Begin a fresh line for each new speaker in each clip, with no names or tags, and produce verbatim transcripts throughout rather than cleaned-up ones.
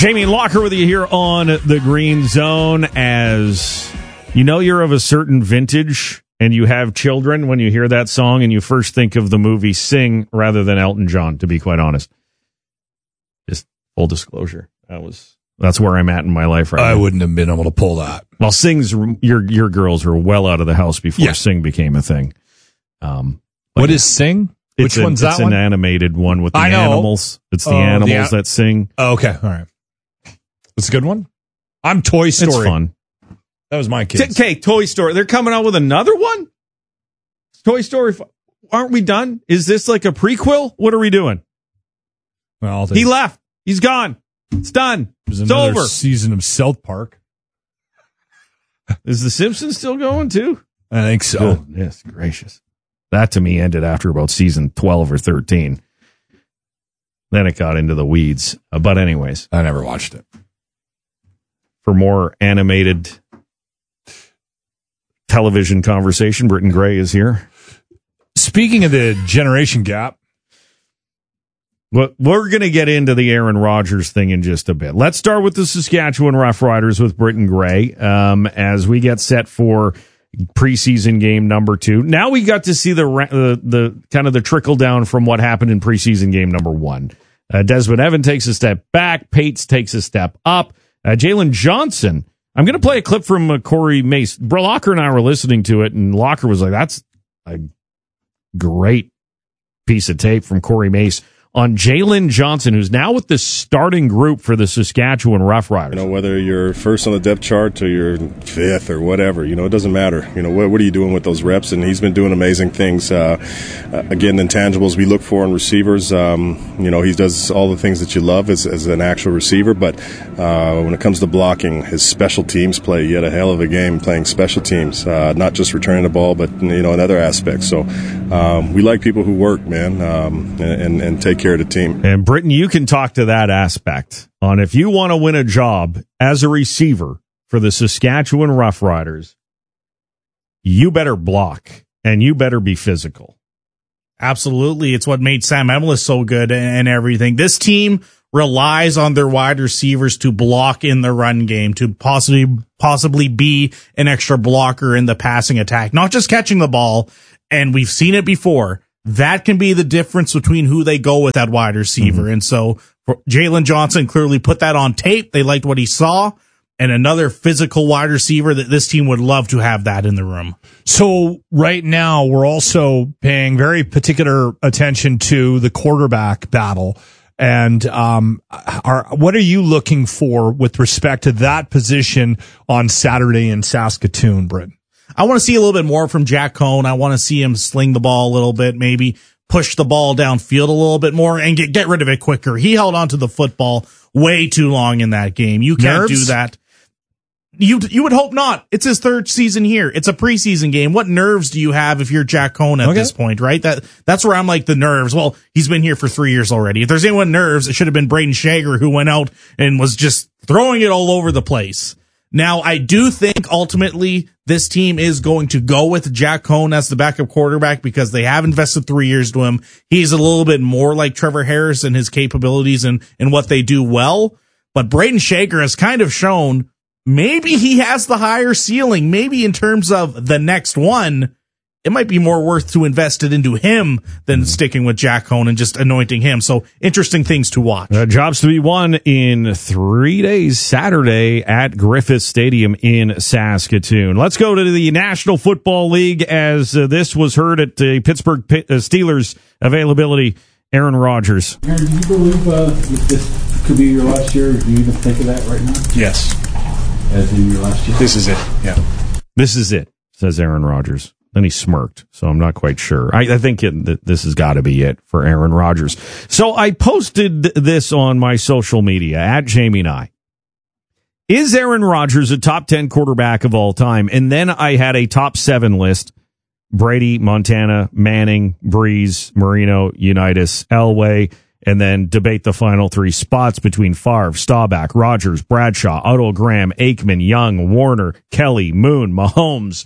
Jamie Locker with you here on the Green Zone. As you know, you're of a certain vintage and you have children when you hear that song and you first think of the movie Sing rather than Elton John, to be quite honest. Just full disclosure. That was that's where I'm at in my life right
I
now.
I wouldn't have been able to pull that.
Well, Sing's your your girls were well out of the house before yeah. Sing became a thing. Um,
what is Sing?
Which
an,
one's that
it's
one?
It's
an animated one with the animals. It's the
oh,
animals
the,
that sing.
Oh, okay, all right. It's a good one. I'm Toy Story.
It's fun.
That was my kids.
Okay, Toy Story. They're coming out with another one? Toy Story. Aren't we done? Is this like a prequel? What are we doing?
Well,
he left. He's gone. It's done.
There's
it's
another
over.
Season of South Park.
Is The Simpsons still going too?
I think so.
Goodness gracious. That to me ended after about season twelve or thirteen. Then it got into the weeds. Uh, but anyways.
I never watched it.
For more animated television conversation, Britton Gray is here.
Speaking of the generation gap.
Well, we're going to get into the Aaron Rodgers thing in just a bit. Let's start with the Saskatchewan Roughriders with Britton Gray um, as we get set for preseason game number two. Now we got to see the the, the kind of the trickle down from what happened in preseason game number one. Uh, Desmond Evan takes a step back. Pates takes a step up. Uh, Jalen Johnson. I'm going to play a clip from uh, Corey Mace. Bro, Locker and I were listening to it, and Locker was like, that's a great piece of tape from Corey Mace on Jalen Johnson, who's now with the starting group for the Saskatchewan Roughriders.
You know, whether you're first on the depth chart or you're fifth or whatever, you know, it doesn't matter. You know, what, what are you doing with those reps? And he's been doing amazing things. Uh, uh, again, the intangibles we look for in receivers, um, you know, he does all the things that you love as, as an actual receiver. But uh, when it comes to blocking, his special teams play, he had a hell of a game playing special teams, uh, not just returning the ball, but, you know, in other aspects. So um, we like people who work, man, um, and, and take care of the team.
And Britton, you can talk to that aspect on if you want to win a job as a receiver for the Saskatchewan Roughriders, you better block and you better be physical.
Absolutely. It's what made Sam Emilus so good and everything. This team relies on their wide receivers to block in the run game, to possibly possibly be an extra blocker in the passing attack, not just catching the ball. And we've seen it before. That can be the difference between who they go with that wide receiver. Mm-hmm. And so Jalen Johnson clearly put that on tape. They liked what he saw. And another physical wide receiver that this team would love to have that in the room.
So right now we're also paying very particular attention to the quarterback battle. And um, are, what are you looking for with respect to that position on Saturday in Saskatoon, Britt?
I want to see a little bit more from Jack Cohn. I want to see him sling the ball a little bit, maybe push the ball downfield a little bit more and get, get rid of it quicker. He held on to the football way too long in that game. You can't
Nerves?
do that. You you would hope not. It's his third season here. It's a preseason game. What nerves do you have if you're Jack Cohn at okay. this point, right? That That's where I'm like the nerves. Well, he's been here for three years already. If there's anyone nerves, it should have been Braden Shager, who went out and was just throwing it all over the place. Now, I do think ultimately this team is going to go with Jack Cohn as the backup quarterback because they have invested three years to him. He's a little bit more like Trevor Harris in his capabilities and, and what they do well. But Braden Shaker has kind of shown maybe he has the higher ceiling. Maybe in terms of the next one, it might be more worth to invest it into him than sticking with Jack Cohn and just anointing him. So interesting things to watch.
Uh, jobs to be won in three days, Saturday at Griffith Stadium in Saskatoon. Let's go to the National Football League as uh, this was heard at the Pittsburgh P- uh, Steelers availability. Aaron Rodgers.
Aaron, do you believe uh, that this could be your last year? Do you even think of that right now?
Yes.
As in your last year?
This is it, yeah.
This is it, says Aaron Rodgers. Then he smirked, so I'm not quite sure. I, I think it, th- this has got to be it for Aaron Rodgers. So I posted this on my social media, at Jamie and I. Is Aaron Rodgers a top ten quarterback of all time? And then I had a top seven list. Brady, Montana, Manning, Breeze, Marino, Unitas, Elway, and then debate the final three spots between Favre, Staubach, Rodgers, Bradshaw, Otto Graham, Aikman, Young, Warner, Kelly, Moon, Mahomes,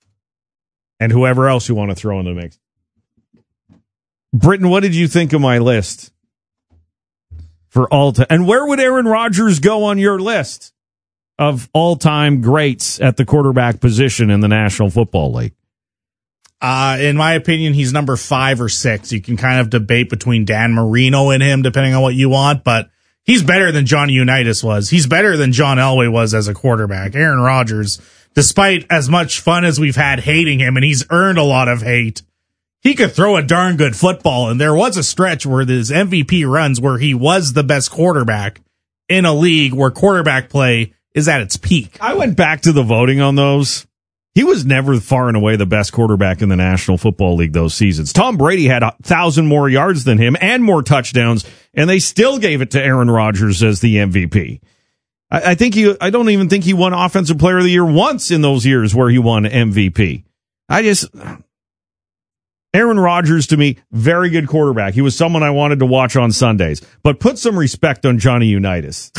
and whoever else you want to throw in the mix. Britton, what did you think of my list for all time. And where would Aaron Rodgers go on your list of all-time greats at the quarterback position in the National Football League?
Uh, in my opinion, he's number five or six. You can kind of debate between Dan Marino and him, depending on what you want, but he's better than Johnny Unitas was. He's better than John Elway was as a quarterback. Aaron Rodgers, despite as much fun as we've had hating him, and he's earned a lot of hate, he could throw a darn good football. And there was a stretch where his M V P runs where he was the best quarterback in a league where quarterback play is at its peak.
I went back to the voting on those. He was never far and away the best quarterback in the National Football League those seasons. Tom Brady had a thousand more yards than him and more touchdowns, and they still gave it to Aaron Rodgers as the M V P. I, I think he, I don't even think he won Offensive Player of the Year once in those years where he won M V P. I just, Aaron Rodgers to me, very good quarterback. He was someone I wanted to watch on Sundays, but put some respect on Johnny Unitas.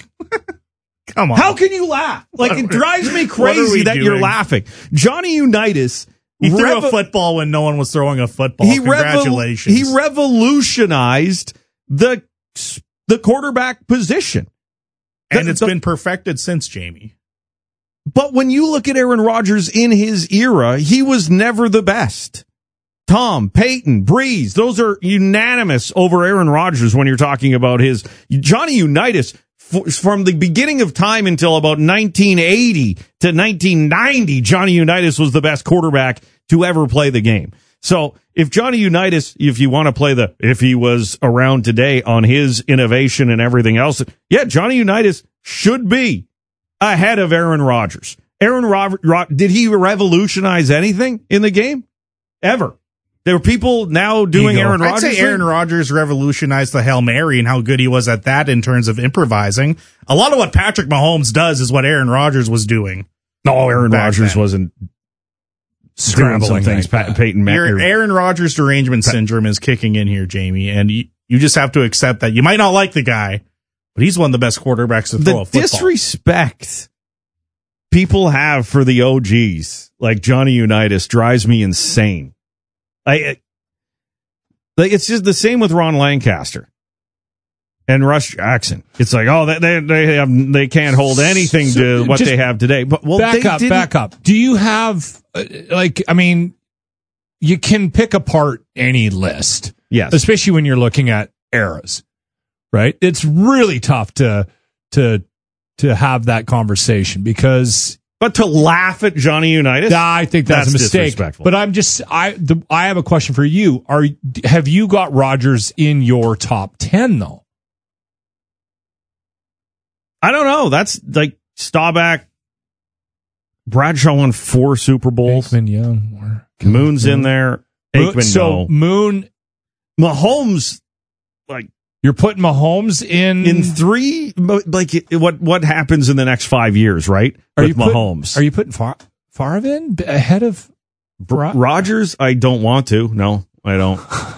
Come on.
How can you laugh? Like, it drives me crazy that
doing?
you're laughing. Johnny Unitas.
He threw
revo-
a football when no one was throwing a football.
He
Congratulations.
Revol- he revolutionized the the quarterback position.
And
The-
it's
the-
been perfected since, Jamie.
But when you look at Aaron Rodgers in his era, he was never the best. Tom, Peyton, Breeze, those are unanimous over Aaron Rodgers when you're talking about his. Johnny Unitas, from the beginning of time until about nineteen eighty to nineteen ninety, Johnny Unitas was the best quarterback to ever play the game. So if Johnny Unitas, if you want to play the, if he was around today on his innovation and everything else, yeah, Johnny Unitas should be ahead of Aaron Rodgers. Aaron Rodgers, did he revolutionize anything in the game? Ever? There were people now doing Aaron Rodgers.
I'd say Aaron Rodgers revolutionized the Hail Mary and how good he was at that in terms of improvising. A lot of what Patrick Mahomes does is what Aaron Rodgers was doing.
No, Aaron
Back
Rodgers
then.
wasn't
Scrambling
doing some things.
like
Pat,
that.
Peyton
Your
Manning.
Aaron Rodgers derangement syndrome is kicking in here, Jamie, and you, you just have to accept that. You might not like the guy, but he's one of the best quarterbacks to throw
The
a football.
disrespect people have for the O Gs like Johnny Unitas drives me insane. I like it's just the same with Ron Lancaster and Russ Jackson. It's like, oh, they they they, have, they can't hold anything to what
Just
they have today. But well,
back
they
up,
didn't-
back up. Do you have uh, like? I mean, you can pick apart any list,
Yes,
especially when you're looking at eras, right? It's really tough to to to have that conversation because
but to laugh at Johnny Unitas,
I think that's,
That's
a mistake.
disrespectful.
But I'm just I the, I have a question for you. Are have you got Rodgers in your top ten though?
I don't know. That's like Staubach. Bradshaw won four Super Bowls.
Aikman, Young,
Moon's in there. Aikman,
so
no.
Moon,
Mahomes, like
you're putting Mahomes in
in three. Like what? What happens in the next five years? Right?
Are
With
you put-
Mahomes,
Are you putting Far, Favre in ahead of
Br- Rodgers? I don't want to. No, I don't.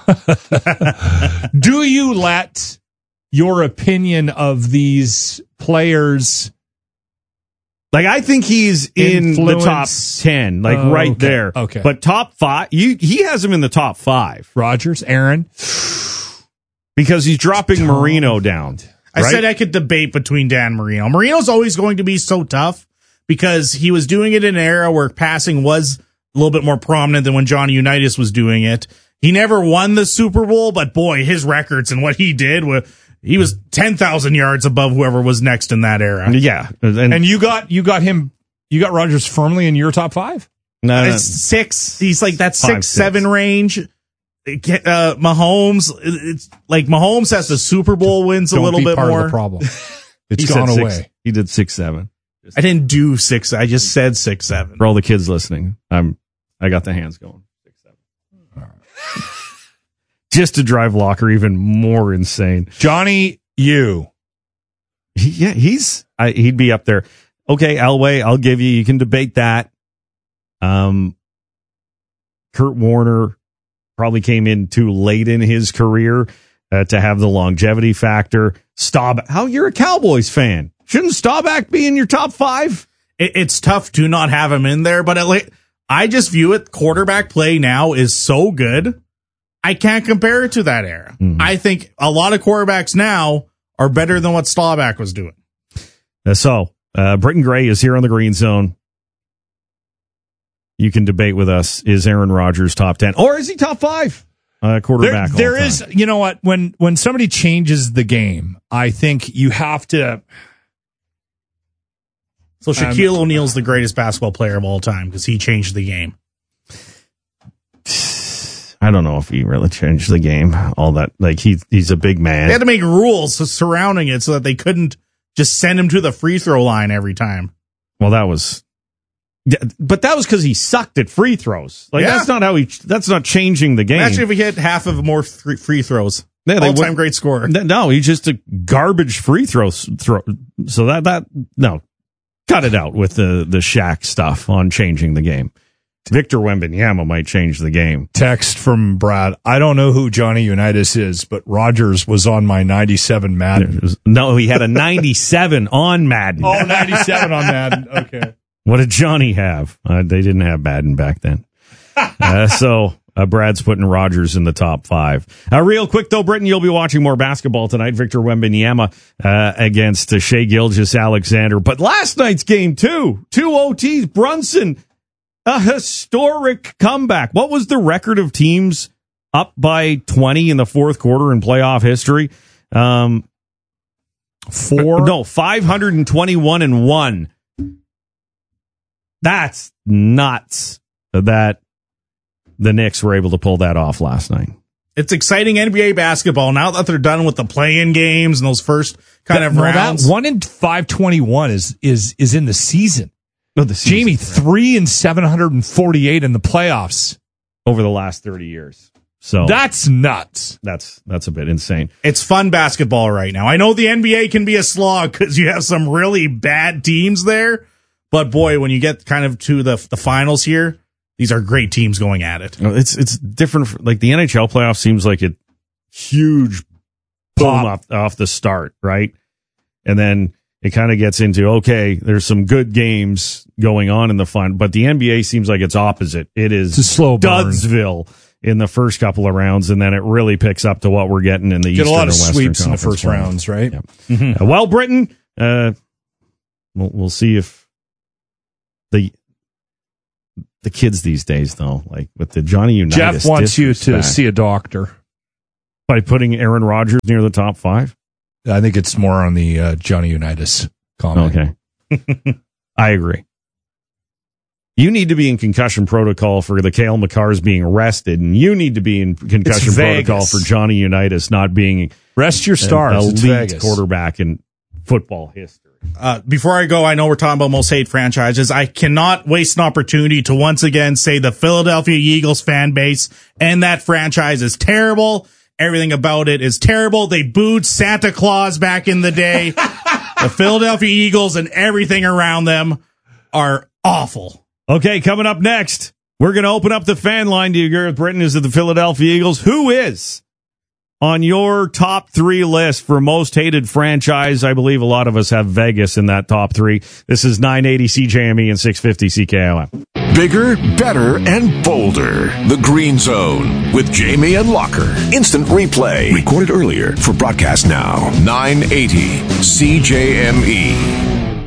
Do you let your opinion of these players
Like I think he's in the top
influence-
ten, like
Oh,
right
okay,
there.
okay.
But top five, you he has him in the top five
Rodgers, Aaron?
because he's dropping Marino down.
I
right?
said I could debate between Dan Marino. Marino's always going to be so tough because he was doing it in an era where passing was a little bit more prominent than when Johnny Unitas was doing it. He never won the Super Bowl, but boy, his records and what he did were, he was ten thousand yards above whoever was next in that era.
Yeah, and,
And you got you got him you got Rodgers firmly in your top five?
no, no,
It's six. He's like that
Five,
six,
six.
seven range. Uh, Mahomes, it's like Mahomes has the Super Bowl wins a
Don't
little
be
bit
part
more.
of the problem. It's
he
gone
said
away.
six, he did six seven.
I didn't do six. I just said six, seven.
For all the kids listening, I'm I got the hands going. Six seven. Just to drive Locker even more insane.
Johnny, you.
He, yeah, he's I, he'd be up there. Okay, Elway, I'll give you. You can debate that. Um, Kurt Warner probably came in too late in his career uh, to have the longevity factor. Staubach, how you're a Cowboys fan? Shouldn't Staubach be in your top five?
It, it's tough to not have him in there, but it, I just view it. Quarterback play now is so good. I can't compare it to that era.
Mm-hmm.
I think a lot of quarterbacks now are better than what Staubach was doing.
Uh, so, uh, Britton Gray is here on the Green Zone. You can debate with us. Is Aaron Rodgers top ten? Or is he top five? Uh, quarterback.
There, there
all
is,
time.
you know what? When when somebody changes the game, I think you have to.
So Shaquille um, O'Neal's the greatest basketball player of all time because he changed the game.
I don't know if he really changed the game. All that, like he he's a big man.
They had to make rules surrounding it so that they couldn't just send him to the free throw line every time.
Well, that was. But that was because he sucked at free throws. Like yeah. that's not how he. That's not changing the game.
Actually, if he hit half of more th- free throws,
yeah,
all time great scorer.
No, he's just a garbage free throw throw. So that that no, cut it out with the the Shaq stuff on changing the game. Victor Wembanyama might change the game.
Text from Brad. I don't know who Johnny Unitas is, but Rodgers was on my ninety-seven Madden.
Was, no, he had a ninety-seven on Madden.
Oh, ninety-seven on Madden. Okay.
What did Johnny have? Uh, they didn't have Madden back then. Uh, so uh, Brad's putting Rodgers in the top five. Uh, real quick, though, Britton, you'll be watching more basketball tonight. Victor Wembanyama uh, against uh, Shai Gilgeous-Alexander. But last night's game, too. Two O Ts. Brunson, a historic comeback. What was the record of teams up by twenty in the fourth quarter in playoff history? Um,
Four?
No, five hundred twenty-one and one. That's nuts that the Knicks were able to pull that off last night.
It's exciting N B A basketball now that they're done with the play-in games and those first kind
that,
of
no,
rounds.
That one in five twenty-one is is is in the season.
No, the season,
Jamie,
right.
three and seven hundred and forty-eight in the playoffs
over the last thirty years. So
that's nuts.
That's that's a bit insane.
It's fun basketball right now. I know the N B A can be a slog because you have some really bad teams there. But boy, when you get kind of to the the finals here, these are great teams going at it.
It's it's different. Like the N H L playoff seems like it huge boom up off the start, right? And then it kind of gets into, okay, there's some good games going on in the fun, but the N B A seems like it's opposite. It is
it's a slow burn.
Dudsville in the first couple of rounds, and then it really picks up to what we're getting in the
Get
Eastern
a lot of
and Western
sweeps in the
Conference
first rounds, right?
Yeah. Mm-hmm. Uh, well, Britton, uh, we'll, we'll see if the the kids these days, though, like with the Johnny Unitas,
Jeff wants you to see a doctor
by putting Aaron Rodgers near the top five.
I think it's more on the uh, Johnny Unitas comment.
Okay, I agree. You need to be in concussion protocol for the Cale Makars being arrested, and you need to be in concussion protocol for Johnny Unitas not being
rest your stars.
An elite quarterback in football history.
Uh, before I go, I know we're talking about most hate franchises. I cannot waste an opportunity to once again say the Philadelphia Eagles fan base and that franchise is terrible. Everything about it is terrible. They booed Santa Claus back in the day. The Philadelphia Eagles and everything around them are awful.
Okay, coming up next, we're going to open up the fan line. Do you agree with Britton? Is it the Philadelphia Eagles? Who is on your top three list for most hated franchise? I believe a lot of us have Vegas in that top three. This is nine eighty C J M E and six fifty C K O M.
Bigger, better, and bolder. The Green Zone with Jamie and Locker. Instant replay. Recorded earlier for broadcast now. nine eighty C J M E.